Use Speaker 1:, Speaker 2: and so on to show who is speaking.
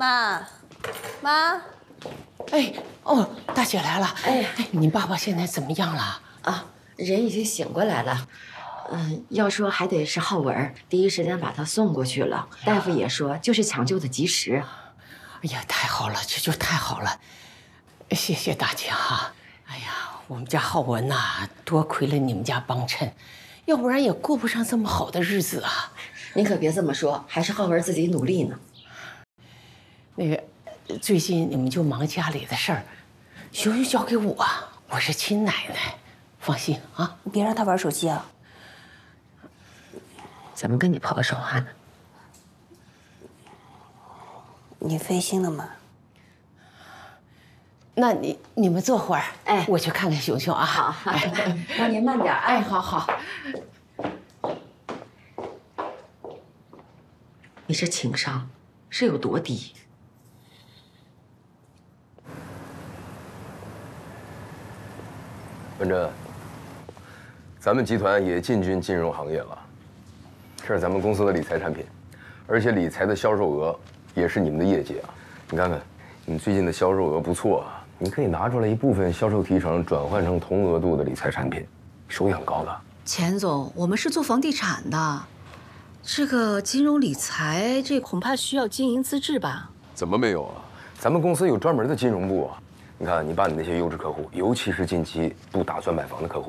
Speaker 1: 妈，妈，
Speaker 2: 哎，哦，大姐来了。哎，你爸爸现在怎么样了？
Speaker 3: 啊，人已经醒过来了。要说还得是浩文，第一时间把他送过去了。大夫也说，就是抢救的及时。
Speaker 2: 哎呀，太好了，这就太好了，谢谢大姐哈。哎呀，我们家浩文呐，多亏了你们家帮衬，要不然也过不上这么好的日子啊。
Speaker 3: 您可别这么说，还是浩文自己努力呢。
Speaker 2: 那个，最近你们就忙家里的事儿，熊熊交给我，我是亲奶奶，放心啊。
Speaker 1: 你别让他玩手机啊。
Speaker 3: 怎么跟你抛手啊？
Speaker 1: 你费心了吗？
Speaker 2: 那你们坐会儿，
Speaker 3: 哎，
Speaker 2: 我去看看熊熊啊。
Speaker 3: 好，让您慢点。
Speaker 2: 哎，好好。
Speaker 3: 你这情商是有多低？
Speaker 4: 文珍，咱们集团也进军金融行业了，这是咱们公司的理财产品，而且理财的销售额也是你们的业绩啊。你看看，你们最近的销售额不错啊，你可以拿出来一部分销售提成，转换成同额度的理财产品，收益很高的。
Speaker 5: 钱总，我们是做房地产的，这个金融理财这恐怕需要经营资质吧？
Speaker 4: 怎么没有啊？咱们公司有专门的金融部啊。你看，你把你那些优质客户，尤其是近期不打算买房的客户，